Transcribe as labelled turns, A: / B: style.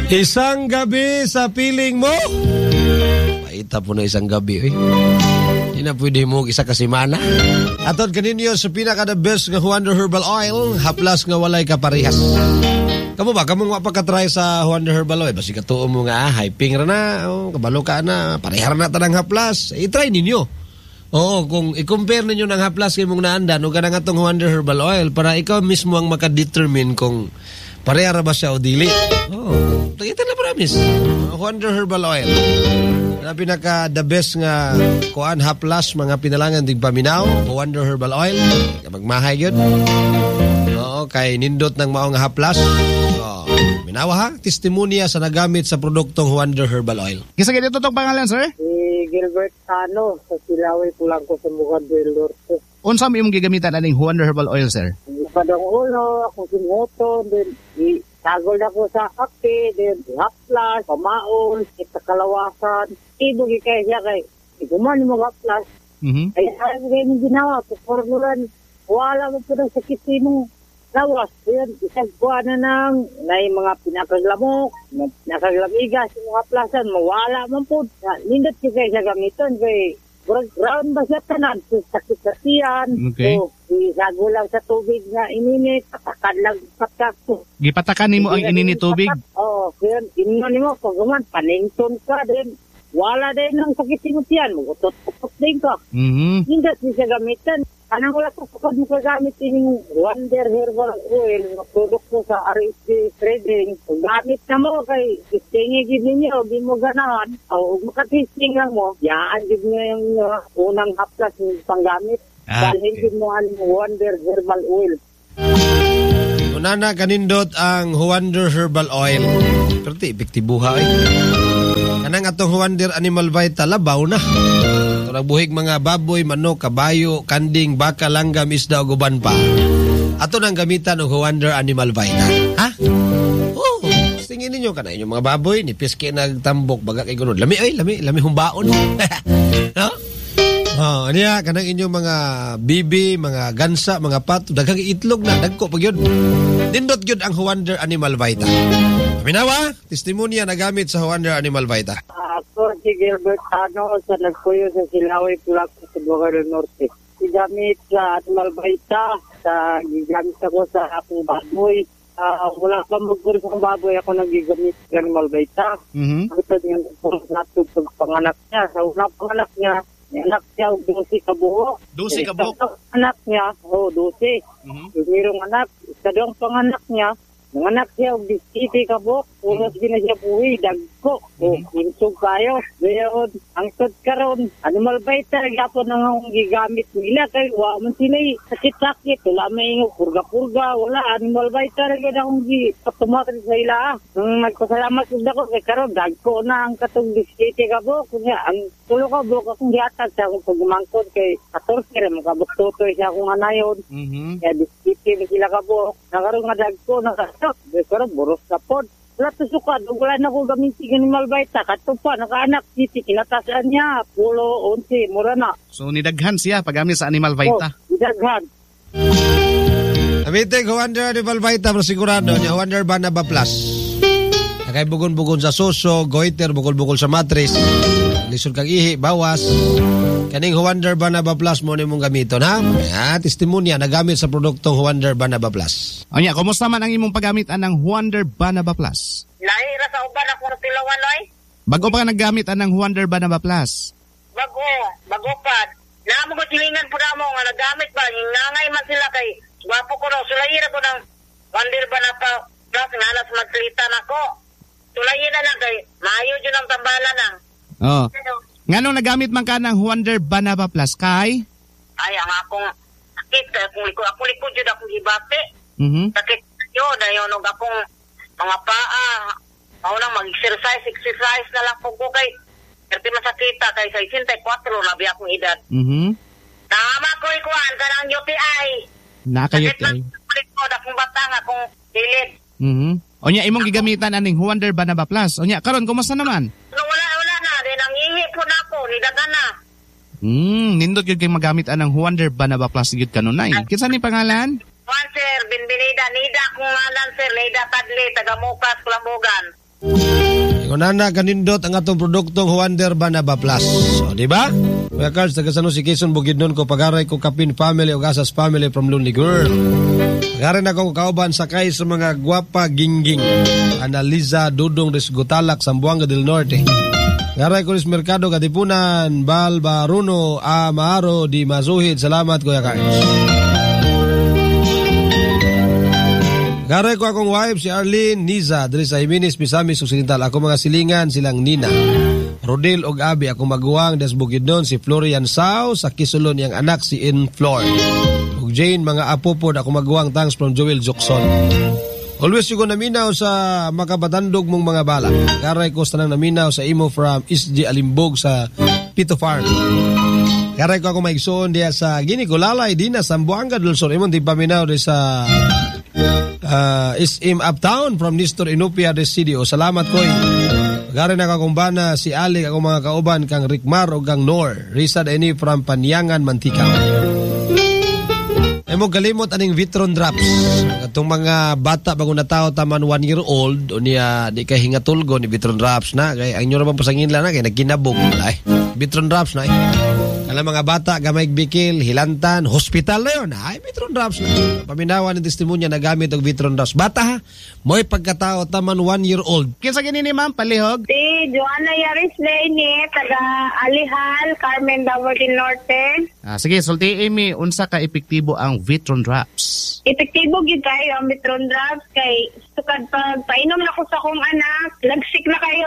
A: Isang gabi sa piling mo. Paita po na isang gabi, eh. Hindi na pwede mo isa ka semana. Atod kaninyo sa pinaka-the best nga Wonder Herbal Oil, haplas nga walay kaparehas. Kamu ba? Kamu nga pagka-try sa Wonder Herbal Oil. Basi katuo mo nga, hyping ra na, kabalo ka na, parehar na tanang haplas. I-try ninyo. Oo, kung i-compare ninyo ng haplas kayo mong naandan, o ka na nga itong Wonder Herbal Oil para ikaw mismo ang makadetermine kung parehar ba siya o dili. Oo, ito na promise. Wonder Herbal Oil. Na pinaka-the best nga kuan haplas, mga pinalangan dig paminaw, Wonder Herbal Oil. Magmahay yun. Oo, kay nindot ng maong haplas. Minawa ha, testimonya sa nagamit sa produktong Wonder Herbal Oil.
B: Kisa ganito itong pangalan, sir?
C: Si Gilbert Tano, sa Silaway, Pulangko sa Bukad del Norte.
B: Unsa mo imong gigamitan aning Wonder Herbal Oil, sir?
C: Padang ulo, akong simuto, then itagol na ko sa kape, then haplas, pamaon, itakalawasan. Ibugi kayo siya kay, iguman mo haplas. Ay sabi ko kayo ng ginawa, pupormulan, wala mo po ng sakit mo. Lawas, yun, isang buwan na nang may mga pinakaglamok, pinakaglamigas, yung mga plasan, mawala man po. Nindot siya kayo sa gamiton, kay ground ba siya tanan, sakit-sakian.
B: Okay.
C: So, isago lang sa tubig na ininit, patakan lang patak.
B: Gipatakan nimo ang ininit tubig?
C: Oo, yun, ininit mo, pag guman, panington ka din. Wala din ng sakit mo tiyan, magutot-utot din ka. Nindot siya gamitan. Anong wala ko kapag mo kagamit yung Wonder Herbal Oil na produkto sa RSD Trading. Gamit na mo kay testingin ninyo, di mo ganahan. O makatesting lang mo, yaan din nyo yung unang haplas yung panggamit. Dahil din mo ang Wonder Herbal Oil.
A: Una na kanindot ang Wonder Herbal Oil. Pero ti, epektibuha eh. Kanang atong Wonder Animal Vita, labaw na. Nagbuhig mga baboy, manok, kabayo, kanding, baka, langgam, isda o guban pa. Ato nang gamitan ng Wonder Animal Vita. Ha? Oo. Tingin ninyo ka na inyong mga baboy, ni piske nagtambok, baga kay gunod. Lami humbaon. No? Oh, niya kanang inyong mga bibi, mga gansa, mga pato, daghang itlog na, dagko pag yun. Nindot yun ang Wonder Animal Vita. Minawa, testimonya na gamit sa Wonder Animal Vita.
C: Ako si Gilbert Tano sa nagpuyo sa Silaway, Pulangko sa Bukad del Norte. Gamit sa Animal Vita, gigamit ako sa akong baboy. Wala pa magpuro sa baboy, ako nagigamit sa Animal Vita. Ito yung natug sa panganak niya. Sa unang panganak niya, anak niya, 12 kabuo.
B: 12 kabuo?
C: Anak niya, 12. Mayroong anak, sa doong panganak niya, nanganak siya, 17 kabuo. Unos din na siya buhi, dagko. Insog kayo. Ngayon, ang tod karon, Animal Vita, gapon na nga gigamit nila. Kaya wala man sila sakit-sakit. Wala may purga-purga. Wala, Animal Vita rin na akong kapatumakan sa ila. Nung nagpasalamat ko na ko, kaya karon, dagko na ang katong 17 kabuo. Kaya ang tulo kabuo akong giatag sa akong pagmangkod kay 14 rin. Makabuktutoy siya akong anayon. Kaya 17 sila kabuo. Nakaroon nga dagko, nakasok. Kaya karon, buros na pod. Wala to sukad, wala na ko gamitin Animal Vita. Kato pa, nakaanak, titi, kinatasan niya, 10, 11, mura na.
B: So, nidaghan siya paggamit sa Animal Vita?
C: Nidaghan.
A: Amitin ko Wonder Animal Vita, pero sigurado niya, Wonder Banaba Plus. Nakay bugon-bugon sa suso, goiter, bukol-bukol sa matris, lisod kang ihi, bawas. Kaning Wonder Banaba Plus mo na mong gamiton, ha? Testimonya na gamit sa produktong Wonder Banaba Plus.
B: O niya, kumusta man ang imong paggamitan ng Wonder Banaba Plus?
C: Lahira sa uban ako ng tilawan, oy.
B: Bago pa ka naggamit ng Wonder Banaba Plus?
C: Bago pa. Naamo ko silingan po na mo nga nagamit ba. Yung nangay man sila kay gwapo ko raw. Sulayira ko ng Wonder Banaba Plus nga alas magsalita na ko. Sulayira na kay maayo dyan ang tambalan na.
B: Oo. Nganong nagamit man ka ng Wonder Banaba Plus, kay?
C: Ay, ang akong sakit. Ako likod yun akong hibate. Sakit yun. Ayun, akong mga paa. Ako nang mag-exercise na lang po ko kay kasi masakita kay 64 labi akong edad. Tama ko ikuan ka ng UTI.
B: Naka-UTI.
C: Sakit na akong batang akong dilid.
B: O niya, imong gigamitan aning Wonder Banaba Plus. O niya, karon kumusta naman?
C: Wala na. Din ang ihi po na ako. Nidaga na.
B: Nindot yun kayo magamit anang Wonder Banaba Plus yun kanunay. Kinsa ni pangalan?
C: Juan, sir. Binbinida. Nida akong ngalan, sir. Nida Tadli. Taga Mukas, Kulambugan.
A: Ingonana kanindot ang atong produktong Wonder Banaba Plus. O, di ba? Kuya Cards, taga San Jose, Quezon, Bukidnon ko, pagaray ko Kapin family o Gasas family from Lonely Girl. Pagaray na ko kauban sakay sa mga gwapa gingging. Analiza Dudong Resgutalak, Sambuanga del Norte. Pagaray ko ris Mercado, Katipunan, Balbaruno, Amaro, Di Masuhid. Salamat, Kuya Cards. Garay ko akong wife si Arlene Niza diri sa Jimenez, Misamis Occidental. Ako mga silingan silang Nina, Rodel og Abi. Ako maguwang des Bukidnon si Florian Sao sa Kisulon yang anak si Inflor. Ug Jane mga apo pod ako maguwang. Thanks from Joel Jokson. Always yung naminaw sa makabatandog mong mga bala. Garay ko sanang naminaw sa imo from SG Alimbog sa Pito Farm. Garay ko ako maigsoon diya sa Ginicolalay din na Sambuanga del Sur. Imong di paminaw di sa SM Uptown from Nestor Inupia de Sidio. Salamat ko. Gari na kakumbana si Ali ako mga kauban kang Rickmar o kang Nor. Risa Deni from Panyangan, Mantika. Ay mo galimot aning Vitron Drops. Itong mga bata bago na tao taman 1 year old o niya di kay hingatulgo ni Vitron Drops na. Kaya ang nyo naman pasangin lang na kaya nagkinabog. Ay, Vitron Drops na. Alam mga bata, gamay bikil, hilantan, hospital na yun. Ay, Vitron Drops na. Paminawan ng testimonya na gamit ang Vitron Drops. Bata ha, mo'y pagkatao taman 1 year old.
B: Kinsa gini ni ma'am, palihog?
C: Si Joanna Yaris Lene, taga Alihal, Carmen, Davao del Norte.
B: Sige, sulti Amy, unsa ka epektibo ang Vitron Drops?
C: Epektibo gid kayo ang Vitron Drops kay sukad pag painom na ko sa akong anak, lagsik na kayo